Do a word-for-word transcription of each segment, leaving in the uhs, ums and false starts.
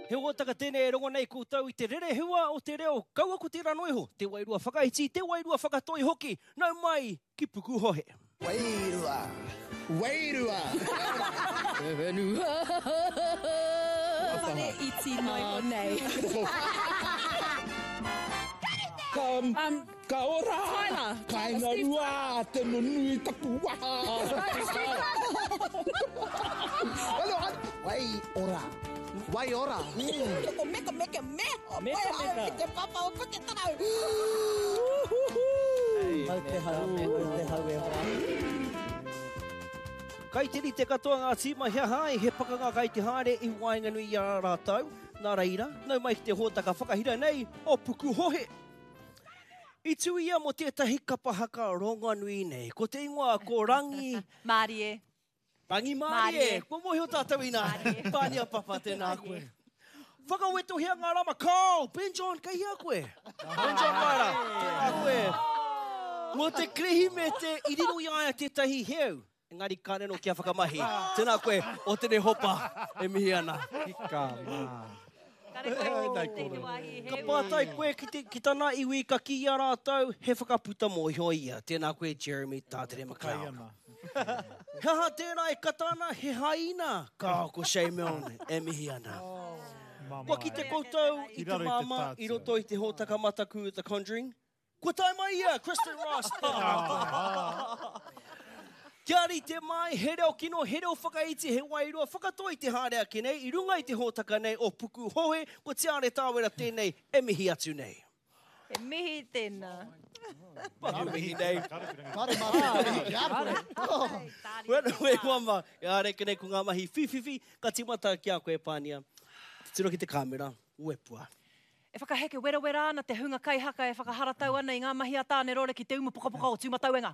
He o taka tēnei rongo nei koutou I te rere hewa o te reo kaua ko te ranoiho. Te wairua whakaiti, te wairua whakatoi hoki. Nau mai ki puku hohe. Wairua. Wairua. E wenua. Whare iti noi ho nei. Ka, um, ka ora. Tyler. Kainga rua, te nunui tapu waha. Alo, wai ora. Wai ora. Meko meka meka meka. Meka, meka. Te papa o puke tarau. Mau te hau, mau te hau e ora. Kai tiri te katoa ngā tima hea hai, he pakanga kai te haere I wainga nui I a rātau. Nā reira, nau mai ki te hōtaka whakahira nei o puku hohe. I tui ia mo tētahi kapahaka ronga nui nei. Ko te ingoa ko rangi... Māri e. Rangi Mārie. Mārie. Ko mohi o tātou ina. Mārie. Pānia papa tēnā koe. Whakaweto hea ngā rama. Carl, Ben John, kai hea koe. Ben John Mara, tēnā koe. Mo te krehi me te irino I aia tētahi heu. Engari kāneno kia whakamahi. Tēnā koe, o tēne hopa e mihi ana. Ika mā. Ka pātai koe ki, te, ki tāna iwi ka ki a rātau, he whakaputa mōhio ia. Tēnā koe Jeremy Tātere Makau. Haha tērā e katana he haina. Ka ko Shay Milne e mihi ana. Wa ki te koutou I te māma, I roto I te hōtaka mataku The Conjuring. Ko tai mai ia, Kristen Ross. Kia ri te mai, he reo kino, he reo whakaiti, he wairua, whakatoi te hārea ki nei, I runga I te hōtaka nei o puku hohe, ko te are tāwera tēnei e mihi atu nei. E mihi tēnā. Paku mihi nei. Kare mara. Wena we wama, e are ki nei ko ngā mahi whiwhiwi, ka timata ki a koe pānia. Te tiro ki te kamera, uepua. E whakaheke wera wera ana te hunga kaihaka e whakaharatau ana I ngā mahi a tāne rore ki te umu pokapoka o tūmatauenga.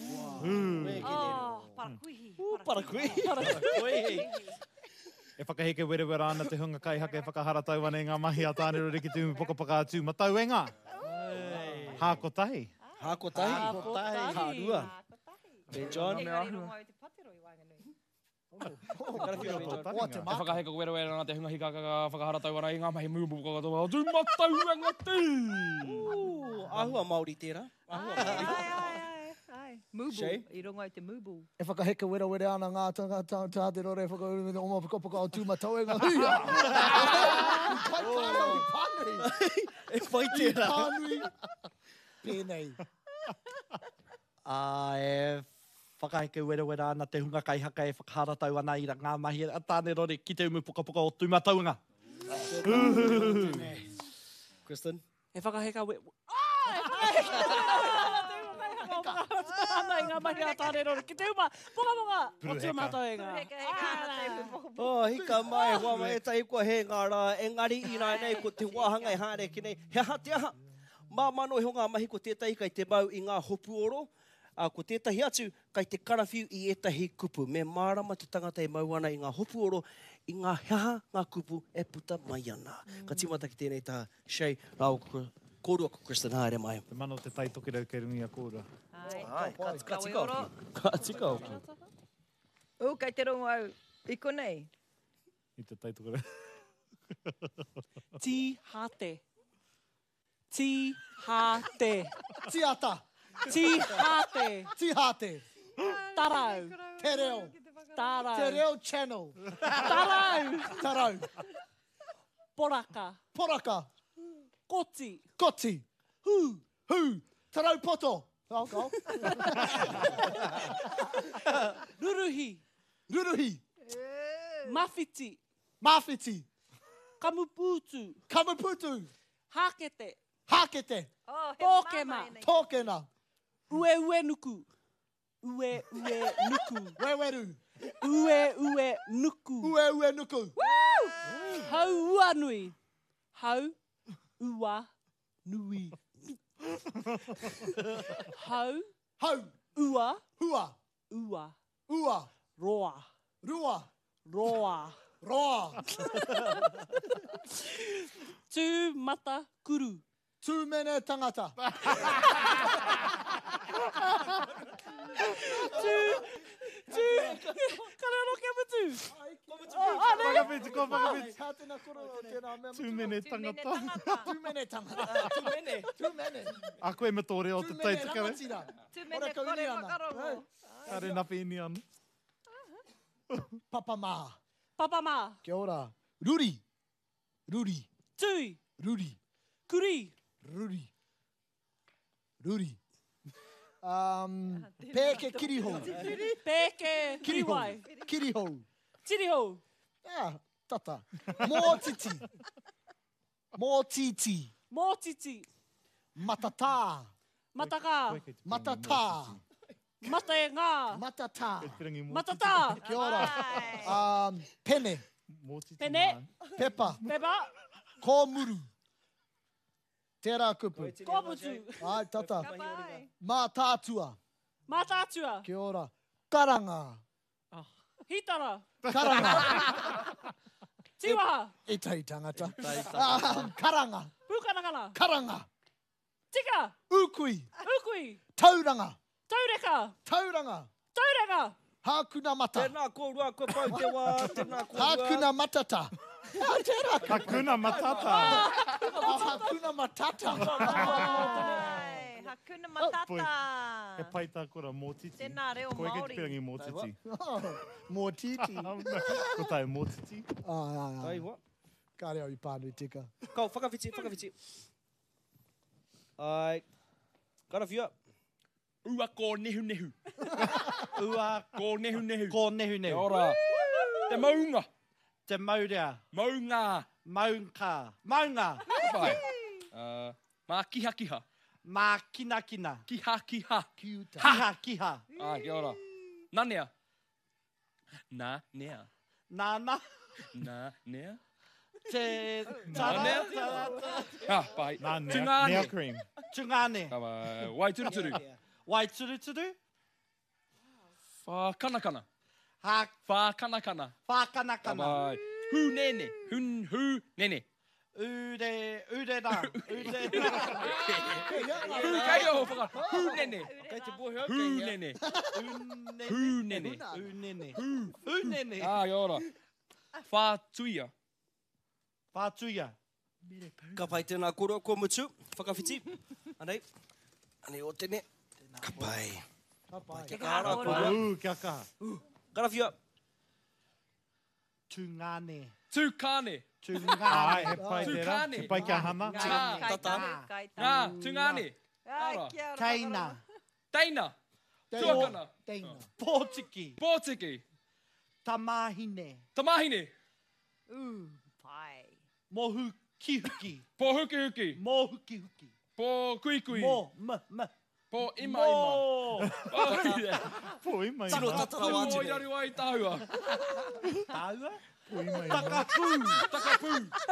Oh, parakuihi. Parakuihi. Parakuihi. E whakaheke wera wera ana te hunga kaihaka e whakaharatau ana I ngā mahi a tāne rore ki te umu pokapoka o tūmatauenga. Hāko tahi. Hāko tahi. Hāko tahi. Hārua. Ben John. E kari rongo au te patero I waenganui. E whakaheka wera wera ana te hunga hikaka ka whakaharatau ana I ngā mahi mūmu pokatoa o tūmatauenga tī. Ahua Māori tērā. Ahua Māori. Ai, ai, ai. Mubu. Shay? I rongo au te mubu. E whakaheka wera wera ana ngā tanga tāte rore e whakauru o mā pukapuka o tūmatauenga. Hia! Kai kāna I pānui. E whai tērā. Pānui. Pēnei. A e whakaheke wera wera ana te hunga kaihaka e whakaharatau ana I ngā mahi a tāne rore ki te umu pukapuka o tūmatauenga. Kristen? E whakaheka we... Ana I ngā mahi a tāne rore ki te uma pokapoka o tūmatauenga. Heka, heka, ana te pupopo. Oh, hika mai, hoa mai e tai kua he ngā rā, engari I nai nei ko te wāhanga e hāre ki nei. He aha te aha, mā mano e ho ngā mahi ko tētahi kai te mau I ngā hopu oro, a ko tētahi atu kai te karawhiu I etahi kupu. Me mārama te tangata e mau ana I ngā hopu oro, I ngā heha ngā kupu e puta mai ana. Mm. Ka timata ki tēnei tā, Shay, rāo kōrua ko Kristen haere mai. Te mano te tai toki rau kei rungi a kōrua. Ai, Ai, ka, ka Kawe tika oro. oki. Ka tika oki. O, kai te rongo au. I konei. I te tai toki rau. Ti hate. Ti hate. Tiata. Ti hate. Tihate. Tarau. Te reo. Tarau. Te reo channel. Tarau. Tarau. Poraka. Poraka. Koti. Koti. Hu. Hu. Tarau poto. Go, go. Ruruhi. Ruruhi. Mawhiti. Mawhiti. Kamuputu. Kamaputu. Hakete. Hakete. Oh, he Tōkena. mama e nei. Tōkena. Ue ue nuku. Ue ue nuku. Weweru. Ue ue nuku. Ue ue nuku. Hau ua nui. Hau ua nui. Hau Hau. ua Hua. ua. Ua. Roa. Rua. Roa. Roa. Tū mata kuru. Tūmene tangata. Tū, Karero ke mutu. Whakawhiti, ko whakawhiti. Tā tēnā koro o tēnā mea mutu. Tūmene tangata. Tūmene tangata. Tūmene. Tūmene. A koe me tōre o te Tūmene teitikare. rangatira. Tūmene Ora kauri kore ana. whakarongo. Kare napi ini ana. Papa mā. Papa mā. Kia ora. Ruri. Ruri. Tui. Ruri. Kuri. Ruri. Ruri. Um, pēke kirihou. Pēke. Kirihou. Kiriwai. Kirihou. Tirihou. Ah, tata. Mō titi. Mō titi. Mō titi. Matatā. Mataka. Matatā. Mata e ngā. Matatā. Pirangi mō Matata. Kia ora. Ai. Um, pene. Mō titi Pene. mai. Pepa. Pepa. Kōmuru. Tērā kupu. Kōputu. Ai, tata. Ka pai. Mā tātua. Mātātua. Kia ora. Karanga. Hitara. Karanga. Tiwaha. E tai tangata. Ah, karanga. Pukanangana. Karanga. Tika. Ukui. Ukui. Tauranga. Taureka. Tauranga. Tauranga. Hakuna mata. Tēnā kōrua ko pau te wā, tēnā kōrua. Hakuna matata. Ah, tērā. Hakuna matata. Oh, hakuna matata. Ai, Hakuna Matata. He pai tā kora mō titi. Tēnā reo Koe ke Māori. te pirangi mō titi. Oh, mō titi. Ko tai mō titi. Ah, ah, ah. Tai hoa. Ka reo i pānui tika. Kau, whakawhiti, whakawhiti. Ai, karawhia. Ua ko nehu nehu. Ua Ko nehu nehu. ko nehu Kia nehu. ora. Te maunga. Te maurea. Maunga. Maunga. Maunga. Pai. Uh, mā kiha kiha. Mā kina kina. Kiha kiha. Kiuta. Kiha kiha. Ah, kia ora. Nā nea. Nā nea. Nāna. Nā nea. Te Nā tara. nea. tara- Ah, pai. Nā nea. Tungane. Nea cream. Tungane. Kawa, wai turu turu. Wai turu turu. Wha kana kana. Ha Wha kana kana. whakana kana. Kawa, hu nene. Hun hu nene. Ure, ure rā. Ure Hu kai o whaka. Hu nene. Kei te bohe au Hu kei hea. nene. Unene. Hu nene. Unene. Unene. Ah, kia ora. Wha tuia. Whātuia. Ka pai tēnā kōrua ko mutu. Whakawhiti. Anei. Anei o tēne. Ka pai. Te kāra kōrua. Uh, kia kaha. Karawhia. Tungane. Tūkane. Ai, Tungane. he pai tērā. Tūkane. He pai kia hana. Ngā. Kai Tata. taru, kai taru. Ngā, tūngane. Ai, Ora. kia ora, Teina. Teina. Teina. Tuakana. Teina. Pōtiki. Pōtiki. Tamahine. Tamahine. Uh, pai. Mohu kihuki. Pō huki huki. Mohu kihuki. Pō kui kui. Mo, m, m. Pō ima ima. Mo. Pō ima ima. Tino tatara wā Tū o tine. iari wai tāua. Taua. Pō ima ima. Takapu. Takapu.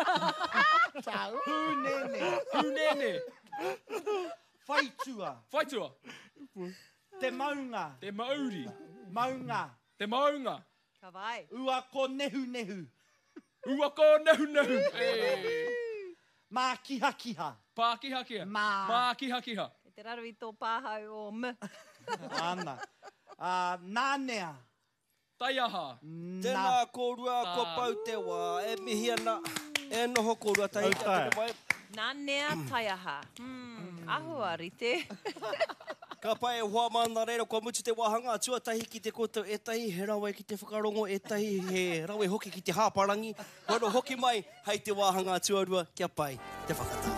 Hunene. Hunene. Whaitua. Whaitua. Te maunga. Te mauri. Maunga. Te maunga. Ka vai. Ua ko nehu nehu. Ua ko nehu nehu. Hey. Mā kiha kiha. Pā kiha kiha. Mā. Mā kiha kiha. E te raru i tō pāhau o m. Ana. Uh, nānea. Taiaha. Tēnā kōrua ko pau te wā. E mihi ana. E noho kōrua tai. Au tai. Nā nea taiaha. Hmm, ahua rite. Ka pai e hoa mana reira kua mutu te wāhanga tuatahi ki te koutou e tahi he rawe ki te whakarongo e tahi he rawe hoki ki te hāparangi. Wano hoki mai hei te wāhanga tuarua kia pai te whakatā.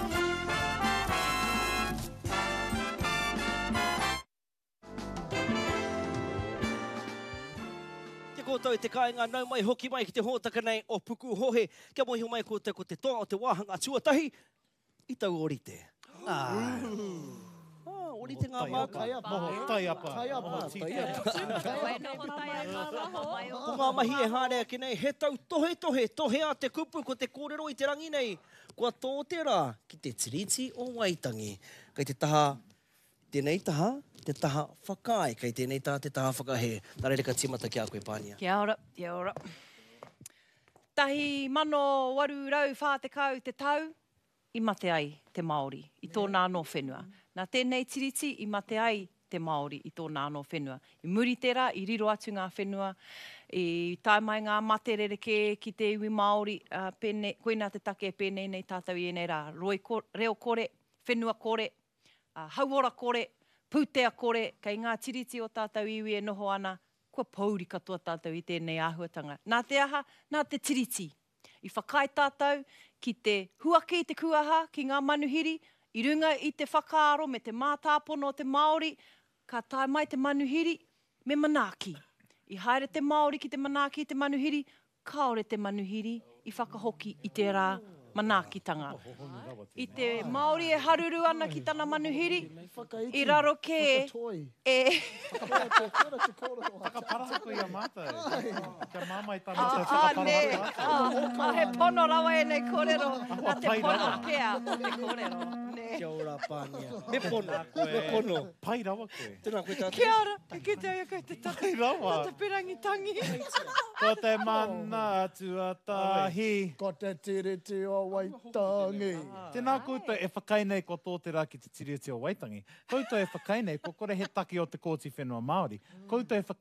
Te koutou e te kāinga nau mai hoki mai ki te hōtaka nei o puku hohe. Kia mohi mai koutou ko te toa o te wāhanga tuatahi i tau orite. Ah. Ah, orite ngā māka. Tai apa. Moho tai apa. Tai apa. Moho Tai titi. apa. Koe noho taiaha waho mai o. Ko ngā mahi e hārea ki nei, he tau tohe tohe, tohe a te kupu ko te kōrero i te rangi nei. Kua tō te rā ki te tiriti o Waitangi. Kei te taha, tēnei taha, te taha whakai. Kei tēnei taha, te taha whakahe. Nā reira ka timata ki a koe pānia. Kia ora, kia ora. Tahi mano waru rau whātekau te tau, i mate ai te Māori, i tōna anō whenua. Nā tēnei tiriti, i mate ai te Māori i tōna anō whenua. I muri tērā, i riro atu ngā whenua, i tae mai ngā mate rereke ki te iwi Māori, uh, pene, koina te take pēnei nei tātou i enei rā. Roi ko, reo kore, whenua kore, uh, hauora kore, pūtea kore, kei ngā tiriti o tātou iwi e noho ana, kua pauri katoa tātou i tēnei āhuatanga. Nā te aha, nā te tiriti. I whakai tātou ki te huaki i te kuaha, ki ngā manuhiri, i runga i te whakaaro me te mātāpono o te Māori, ka tae mai te manuhiri me manaaki. I haere te Māori ki te manaaki i te manuhiri, kaore te manuhiri i whakahoki i te rā manaakitanga. I te Māori e haruru ana ki tana manuhiri, i raro ke e... Whakaparahako i a mātai. Kia māmai tāna te Ah, ne. whakaparahako. Ah, he pono rawa e nei kōrero. Nā te pai pono rawa. pēa o te kōrero. Ne. Kia ora, pāngia. Me pono, me pono. Pai rawa koe. Tēnā koe tātou. Kia ora, e ki te aia koe te tata. Pai rawa. Tata pirangitangi. Ko te mana tuatahi. Ko te tiriti o Waitangi. Tēnā koutou e whakainei ko tōtera ki te tiriti o Waitangi. Koutou e whakainei ko kore he taki o te kōti whenua Māori. Koutou e whakainei